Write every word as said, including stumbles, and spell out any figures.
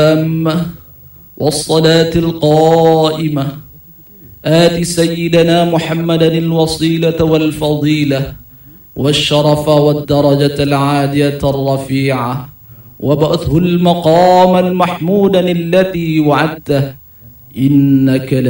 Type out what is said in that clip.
والصلاة القائمة آت سيدنا محمدا الوصيلة والفضيلة والشرف والدرجة العالية الرفيعة وبعثه المقام المحمودا الذي وعدته إنك